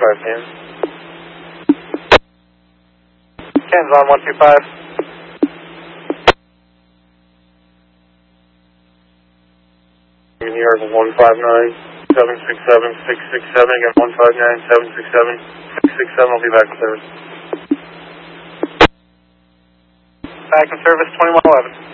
10. Cans on 125. New York 159-767-667, again 159-767-667, I'll be back in service. Back in service, 2111.